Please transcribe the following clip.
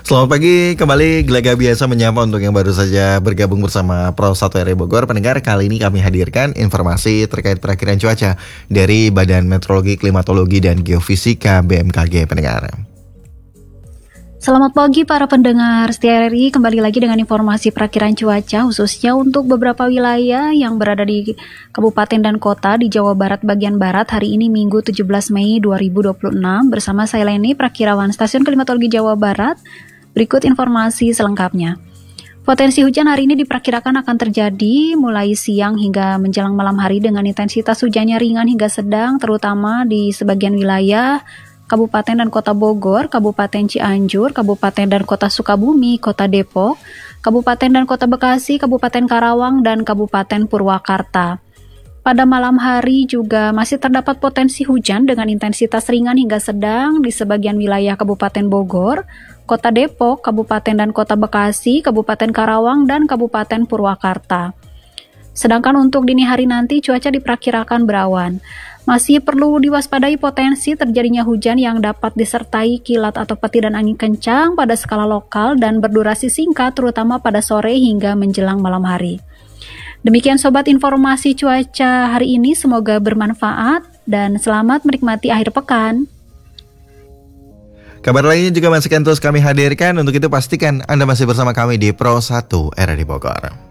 Selamat pagi, kembali Gelaga Biasa menyapa untuk yang baru saja bergabung bersama Pro 1 RRI Bogor. Pendengar, kali ini kami hadirkan informasi terkait perakiraan cuaca dari Badan Meteorologi, Klimatologi, dan Geofisika BMKG, pendengar. Selamat pagi para pendengar setia RRI, kembali lagi dengan informasi perakiraan cuaca khususnya untuk beberapa wilayah yang berada di kabupaten dan kota di Jawa Barat bagian barat hari ini Minggu 17 Mei 2026 bersama saya Leni, Prakirawan Stasiun Klimatologi Jawa Barat. Berikut informasi selengkapnya. Potensi hujan hari ini diperkirakan akan terjadi mulai siang hingga menjelang malam hari dengan intensitas hujannya ringan hingga sedang terutama di sebagian wilayah Kabupaten dan Kota Bogor, Kabupaten Cianjur, Kabupaten dan Kota Sukabumi, Kota Depok, Kabupaten dan Kota Bekasi, Kabupaten Karawang, dan Kabupaten Purwakarta. Pada malam hari juga masih terdapat potensi hujan dengan intensitas ringan hingga sedang di sebagian wilayah Kabupaten Bogor, Kota Depok, Kabupaten dan Kota Bekasi, Kabupaten Karawang, dan Kabupaten Purwakarta. Sedangkan untuk dini hari nanti cuaca diperkirakan berawan. Masih perlu diwaspadai potensi terjadinya hujan yang dapat disertai kilat atau petir dan angin kencang pada skala lokal dan berdurasi singkat terutama pada sore hingga menjelang malam hari. Demikian sobat informasi cuaca hari ini, semoga bermanfaat dan selamat menikmati akhir pekan. Kabar lainnya juga masih akan terus kami hadirkan. Untuk itu pastikan Anda masih bersama kami di Pro 1 RRI Bogor.